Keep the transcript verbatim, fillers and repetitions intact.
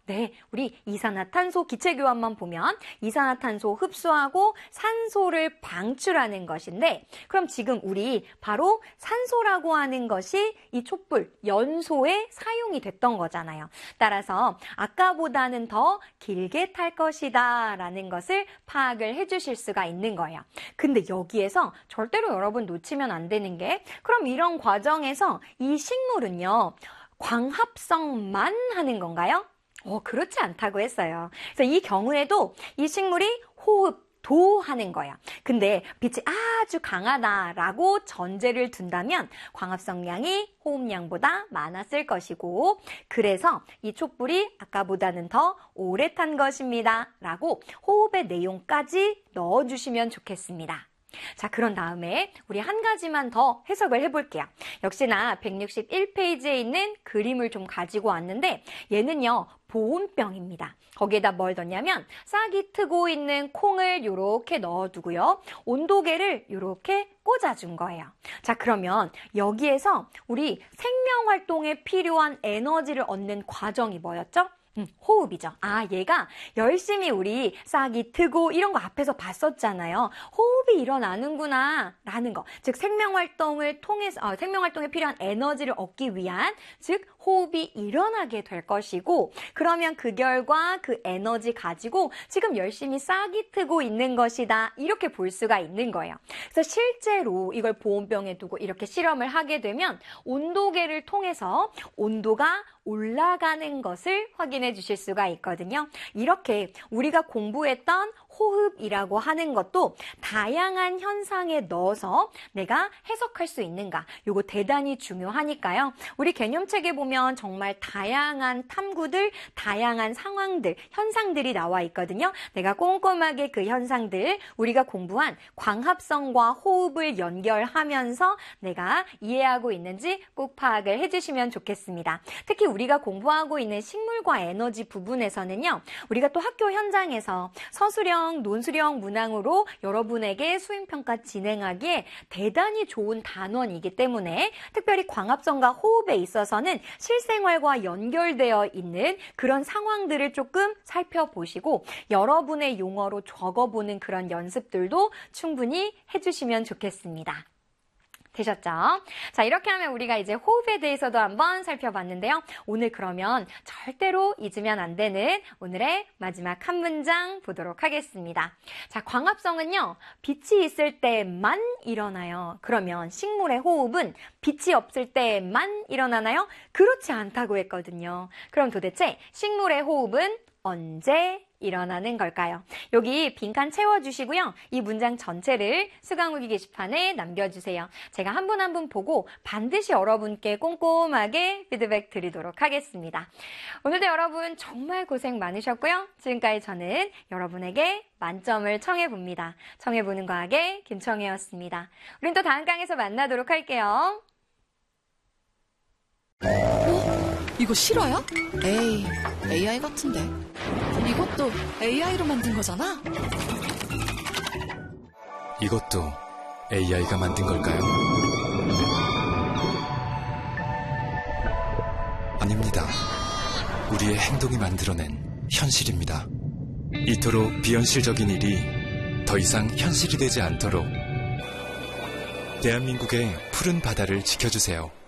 네, 우리 이산화탄소 기체 교환만 보면 이산화탄소 흡수하고 산소를 방출하는 것인데, 그럼 지금 우리 바로 산소라고 하는 것이 이 촛불, 연소에 사용이 됐던 거잖아요. 따라서 아까보다는 더 길게 탈 것이다 라는 것을 파악을 해주실 수가 있는 거예요. 근데 여기에서 절대로 여러분 놓치면 안 되는 게, 그럼 이런 과정에서 이 식물은요, 광합성만 하는 건가요? 어, 그렇지 않다고 했어요. 그래서 이 경우에도 이 식물이 호흡도 하는 거예요. 근데 빛이 아주 강하다라고 전제를 둔다면 광합성량이 호흡량보다 많았을 것이고, 그래서 이 촛불이 아까보다는 더 오래 탄 것입니다 라고 호흡의 내용까지 넣어주시면 좋겠습니다. 자, 그런 다음에 우리 한 가지만 더 해석을 해볼게요. 역시나 백육십일 페이지에 있는 그림을 좀 가지고 왔는데, 얘는요, 보온병입니다. 거기에다 뭘 넣냐면 싹이 트고 있는 콩을 이렇게 넣어두고요, 온도계를 이렇게 꽂아준 거예요. 자, 그러면 여기에서 우리 생명활동에 필요한 에너지를 얻는 과정이 뭐였죠? 음, 호흡이죠. 아, 얘가 열심히 우리 싹이 트고 이런 거 앞에서 봤었잖아요. 호흡이 일어나는구나 라는 거. 즉 생명활동을 통해서 어, 생명활동에 필요한 에너지를 얻기 위한, 즉 호흡이 일어나게 될 것이고, 그러면 그 결과 그 에너지 가지고 지금 열심히 싹이 트고 있는 것이다, 이렇게 볼 수가 있는 거예요. 그래서 실제로 이걸 보온병에 두고 이렇게 실험을 하게 되면 온도계를 통해서 온도가 올라가는 것을 확인해 주실 수가 있거든요. 이렇게 우리가 공부했던 호흡이라고 하는 것도 다양한 현상에 넣어서 내가 해석할 수 있는가, 이거 대단히 중요하니까요. 우리 개념책에 보면 정말 다양한 탐구들, 다양한 상황들, 현상들이 나와 있거든요. 내가 꼼꼼하게 그 현상들, 우리가 공부한 광합성과 호흡을 연결하면서 내가 이해하고 있는지 꼭 파악을 해주시면 좋겠습니다. 특히 우리가 공부하고 있는 식물과 에너지 부분에서는요, 우리가 또 학교 현장에서 서술형, 논술형 문항으로 여러분에게 수행평가 진행하기에 대단히 좋은 단원이기 때문에 특별히 광합성과 호흡에 있어서는 실생활과 연결되어 있는 그런 상황들을 조금 살펴보시고 여러분의 용어로 적어보는 그런 연습들도 충분히 해주시면 좋겠습니다. 되셨죠? 자, 이렇게 하면 우리가 이제 호흡에 대해서도 한번 살펴봤는데요. 오늘 그러면 절대로 잊으면 안 되는 오늘의 마지막 한 문장 보도록 하겠습니다. 자, 광합성은요, 빛이 있을 때만 일어나요. 그러면 식물의 호흡은 빛이 없을 때만 일어나나요? 그렇지 않다고 했거든요. 그럼 도대체 식물의 호흡은 언제 일어나는 걸까요? 여기 빈칸 채워주시고요. 이 문장 전체를 수강후기 게시판에 남겨주세요. 제가 한 분 한 분 보고 반드시 여러분께 꼼꼼하게 피드백 드리도록 하겠습니다. 오늘도 여러분 정말 고생 많으셨고요. 지금까지 저는 여러분에게 만점을 청해봅니다. 청해보는 과학의 김청혜였습니다. 우린 또 다음 강에서 만나도록 할게요. 이거 실화야? 에이, 에이아이 같은데. 이것도 에이아이로 만든 거잖아? 이것도 에이아이가 만든 걸까요? 아닙니다. 우리의 행동이 만들어낸 현실입니다. 이토록 비현실적인 일이 더 이상 현실이 되지 않도록 대한민국의 푸른 바다를 지켜주세요.